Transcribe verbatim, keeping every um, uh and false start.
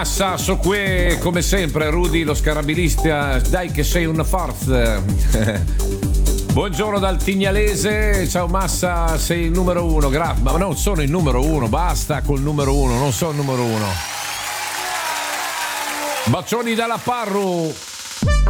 Massa, so qui come sempre, Rudy lo scarabilista, dai che sei una forza. Buongiorno dal Tignalese, ciao Massa, sei il numero uno, grazie, ma non sono il numero uno, basta col numero uno, non sono il numero uno. Bacioni dalla Parru.